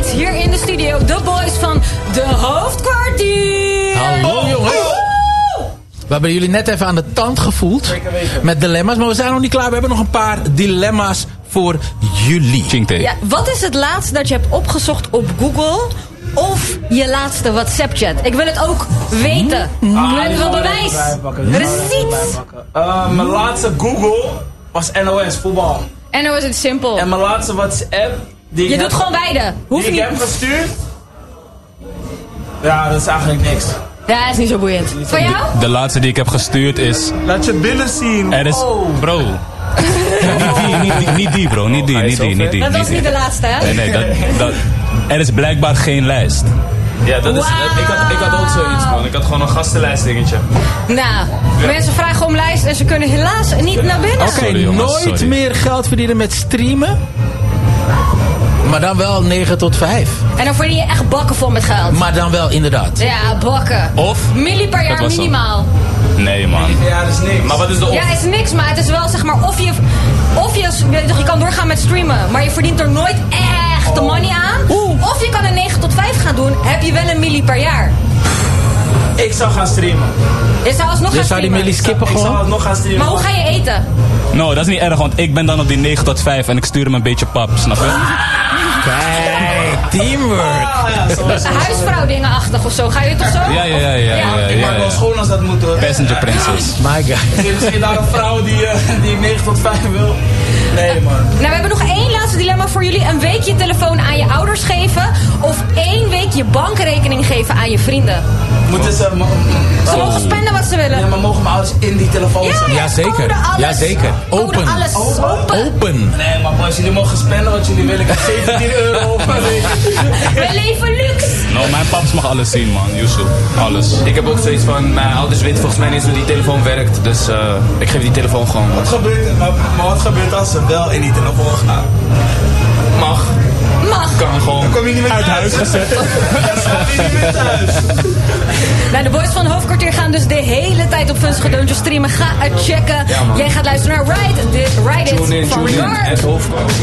Right hier in de studio. De boys van de Hoofdkwartier. Hallo jongens. We hebben jullie net even aan de tand gevoeld met dilemma's. Maar we zijn nog niet klaar. We hebben nog een paar dilemma's voor jullie. Ja, wat is het laatste dat je hebt opgezocht op Google? Of je laatste WhatsApp-chat? Ik wil het ook weten. We hebben wel bewijs. Receipts. Mijn laatste Google was NOS, voetbal. En dan was het simpel. En mijn laatste WhatsApp... Je doet gewoon beide. Hoeft die niet. ik heb gestuurd... Ja, dat is eigenlijk niks. Ja, dat is niet zo boeiend. Van jou? De laatste die ik heb gestuurd is... Laat je billen zien. Er is... Bro. Niet die bro. Niet die. Dat was niet de laatste, hè? Nee, er is blijkbaar geen lijst. Ja, dat is... Ik had ook zoiets, man. Ik had gewoon een gastenlijst dingetje. Nou, mensen vragen om lijst en ze kunnen helaas niet naar binnen. Oké, nooit meer geld verdienen met streamen. Maar dan wel 9 tot 5. En dan verdien je echt bakken vol met geld. Maar dan wel inderdaad. Ja, bakken. Of? Milli per jaar minimaal. Nee, man. Ja, dat is niks. Maar wat is de op? Ja, het is niks, maar het is wel zeg maar je kan doorgaan met streamen, maar je verdient er nooit echt de money aan. Of je kan een 9 tot 5 gaan doen, heb je wel een milli per jaar. Ik zou gaan streamen. Je zou alsnog gaan Je zou die streamen. milli skippen Ik zou gewoon? alsnog gaan streamen. Maar hoe ga je eten? Nou, dat is niet erg, want ik ben dan op die 9 tot 5 en ik stuur hem een beetje pap, snap je? Kijk, teamwork. Huisvrouw dingenachtig of zo, ga je toch zo? Ja. Ik maak wel schoon als dat moet, hoor. Passenger princess. My god. Is er daar een vrouw die 9 tot 5 wil? Nee, man. Nou, we hebben nog één laatste dilemma voor jullie. Een week je telefoon aan je ouders geven. Of 1 week je bankrekening geven aan je vrienden. Moeten ze... Ze mogen spenden wat ze willen. Ja, maar mogen mijn ouders in die telefoon zijn? Jazeker. Code alles. Jazeker. Code Open. alles. Open. Nee, maar boys, jullie mogen spenden wat jullie willen. Ik heb 17 euro op mijn rekening. We leven luxe. Nou, mijn paps mag alles zien, man. Yusuf. Alles. Ik heb ook zoiets van, mijn ouders weten volgens mij niet hoe die telefoon werkt. Dus ik geef die telefoon gewoon. Maar wat gebeurt als ze wel in die telefoon gaan? Mag. Kan gewoon. Dan kom je niet meer uit huis gezet. Dan kom je niet meer thuis. Nou, de boys van Hoofdkwartier gaan dus de hele tijd op Funstige Deuntjes streamen. Ga het checken. Jij gaat luisteren naar Ride It van Regard. Tune in.